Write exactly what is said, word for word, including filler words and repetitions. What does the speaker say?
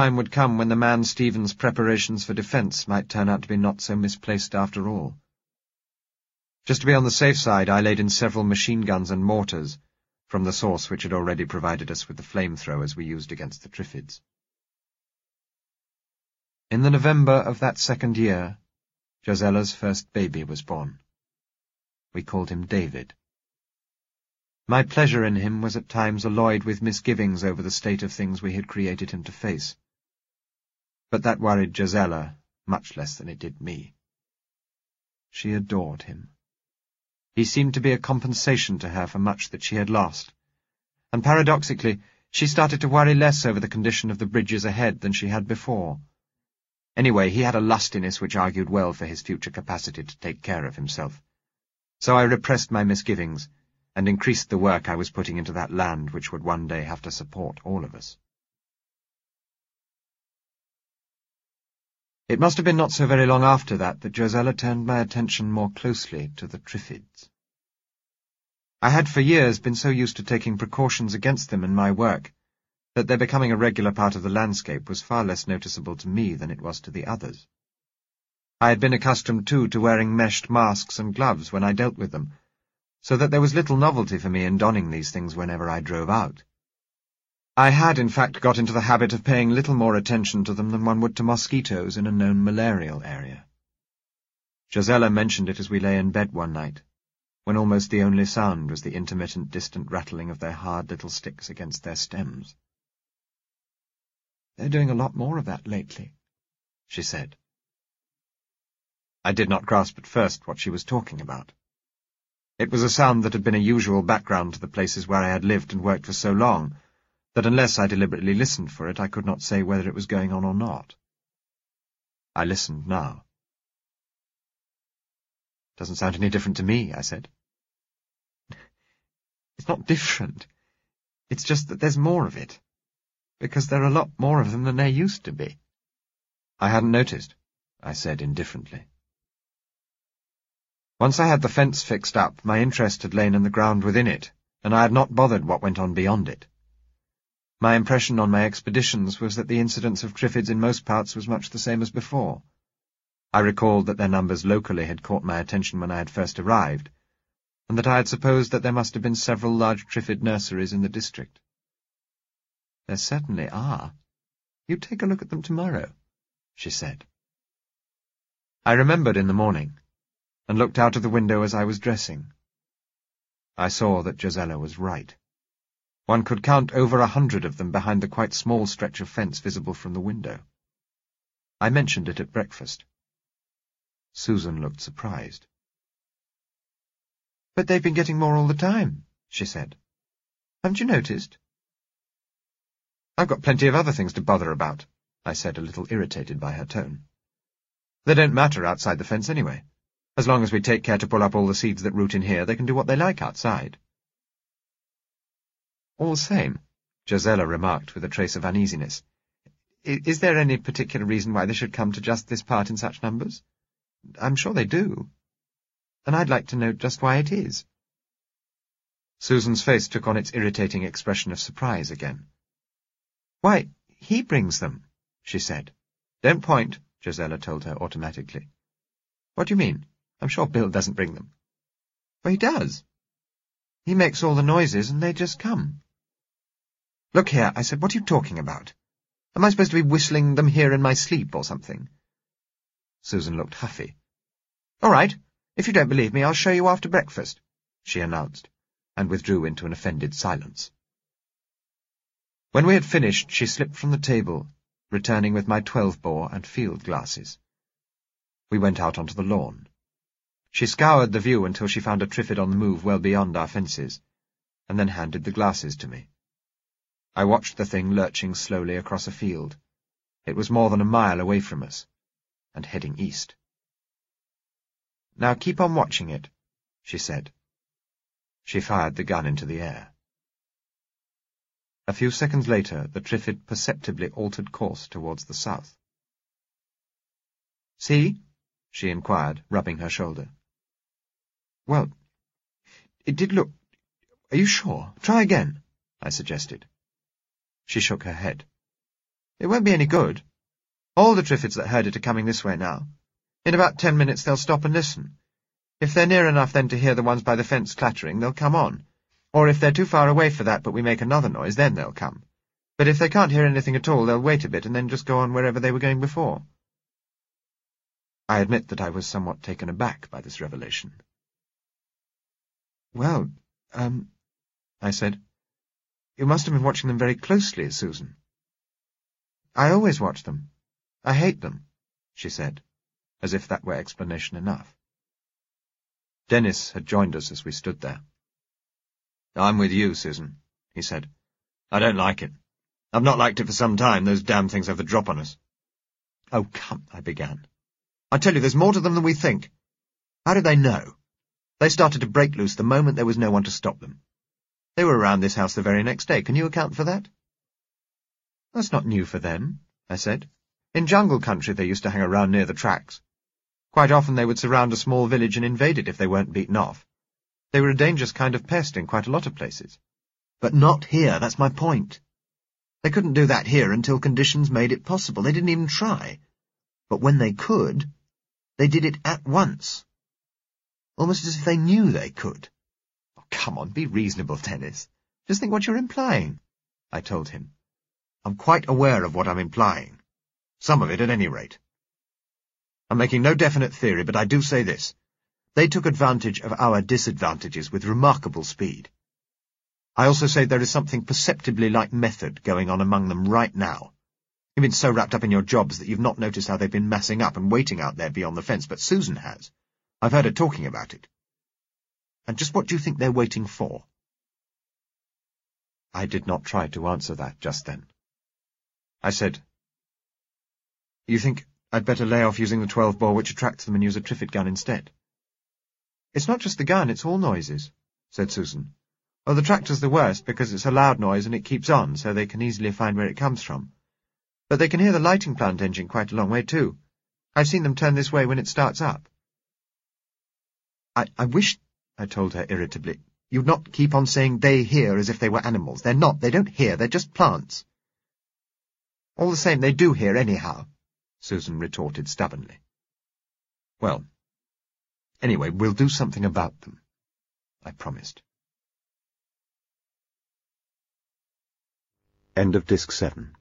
Time would come when the man Stephen's preparations for defence might turn out to be not so misplaced after all. Just to be on the safe side, I laid in several machine guns and mortars, from the source which had already provided us with the flamethrowers we used against the Triffids. In the November of that second year, Josella's first baby was born. We called him David. My pleasure in him was at times alloyed with misgivings over the state of things we had created him to face. But that worried Josella much less than it did me. She adored him. He seemed to be a compensation to her for much that she had lost, and paradoxically, she started to worry less over the condition of the bridges ahead than she had before. Anyway, he had a lustiness which argued well for his future capacity to take care of himself. So I repressed my misgivings, and increased the work I was putting into that land which would one day have to support all of us. It must have been not so very long after that that Josella turned my attention more closely to the Triffids. I had for years been so used to taking precautions against them in my work that their becoming a regular part of the landscape was far less noticeable to me than it was to the others. I had been accustomed, too, to wearing meshed masks and gloves when I dealt with them, so that there was little novelty for me in donning these things whenever I drove out. I had, in fact, got into the habit of paying little more attention to them than one would to mosquitoes in a known malarial area. Josella mentioned it as we lay in bed one night, when almost the only sound was the intermittent distant rattling of their hard little sticks against their stems. "They're doing a lot more of that lately," she said. I did not grasp at first what she was talking about. It was a sound that had been a usual background to the places where I had lived and worked for so long, that unless I deliberately listened for it, I could not say whether it was going on or not. I listened now. "Doesn't sound any different to me," I said. "It's not different. It's just that there's more of it, because there are a lot more of them than there used to be." "I hadn't noticed," I said indifferently. Once I had the fence fixed up, my interest had lain in the ground within it, and I had not bothered what went on beyond it. My impression on my expeditions was that the incidence of Triffids in most parts was much the same as before. I recalled that their numbers locally had caught my attention when I had first arrived, and that I had supposed that there must have been several large Triffid nurseries in the district. "There certainly are. You take a look at them tomorrow," she said. I remembered in the morning, and looked out of the window as I was dressing. I saw that Josella was right. One could count over a hundred of them behind the quite small stretch of fence visible from the window. I mentioned it at breakfast. Susan looked surprised. "But they've been getting more all the time," she said. "Haven't you noticed?" "I've got plenty of other things to bother about," I said, a little irritated by her tone. "They don't matter outside the fence anyway. As long as we take care to pull up all the seeds that root in here, they can do what they like outside." "All the same," Josella remarked with a trace of uneasiness, "is there any particular reason why they should come to just this part in such numbers? I'm sure they do. And I'd like to know just why it is." Susan's face took on its irritating expression of surprise again. "Why, he brings them," she said. "Don't point," Josella told her automatically. "What do you mean? I'm sure Bill doesn't bring them." "Well, he does. He makes all the noises, and they just come." "Look here," I said, "what are you talking about? Am I supposed to be whistling them here in my sleep or something?" Susan looked huffy. "All right, if you don't believe me, I'll show you after breakfast," she announced, and withdrew into an offended silence. When we had finished, she slipped from the table, returning with my twelve-bore and field glasses. We went out onto the lawn. She scoured the view until she found a Triffid on the move well beyond our fences, and then handed the glasses to me. I watched the thing lurching slowly across a field. It was more than a mile away from us, and heading east. "Now keep on watching it," she said. She fired the gun into the air. A few seconds later, the Triffid perceptibly altered course towards the south. "See?" she inquired, rubbing her shoulder. "Well, it did look— Are you sure? Try again," I suggested. She shook her head. It won't be any good. All the Triffids that heard it are coming this way now. In about ten minutes they'll stop and listen. If they're near enough then to hear the ones by the fence clattering, they'll come on. Or if they're too far away for that but we make another noise, then they'll come. But if they can't hear anything at all, they'll wait a bit and then just go on wherever they were going before. I admit that I was somewhat taken aback by this revelation. Well, um, I said, you must have been watching them very closely, Susan. I always watch them. I hate them, she said, as if that were explanation enough. Dennis had joined us as we stood there. I'm with you, Susan, he said. I don't like it. I've not liked it for some time. Those damn things have the drop on us. Oh, come, I began. I tell you, there's more to them than we think. How did they know? They started to break loose the moment there was no one to stop them. They were around this house the very next day. Can you account for that? That's not new for them, I said. In jungle country they used to hang around near the tracks. Quite often they would surround a small village and invade it if they weren't beaten off. They were a dangerous kind of pest in quite a lot of places. But not here, that's my point. They couldn't do that here until conditions made it possible. They didn't even try. But when they could, they did it at once. Almost as if they knew they could. Oh, come on, be reasonable, Dennis. Just think what you're implying, I told him. I'm quite aware of what I'm implying. Some of it, at any rate. I'm making no definite theory, but I do say this. They took advantage of our disadvantages with remarkable speed. I also say there is something perceptibly like method going on among them right now. You've been so wrapped up in your jobs that you've not noticed how they've been massing up and waiting out there beyond the fence, but Susan has. I've heard her talking about it. And just what do you think they're waiting for? I did not try to answer that just then. I said, You think I'd better lay off using the twelve bore which attracts them and use a Triffid gun instead? It's not just the gun, it's all noises, said Susan. Oh, the tractor's the worst because it's a loud noise and it keeps on, so they can easily find where it comes from. But they can hear the lighting plant engine quite a long way, too. I've seen them turn this way when it starts up. I, I wish, I told her irritably, you'd not keep on saying they hear as if they were animals. They're not. They don't hear. They're just plants. All the same, they do hear anyhow, Susan retorted stubbornly. Well, anyway, we'll do something about them, I promised. End of Disc seven.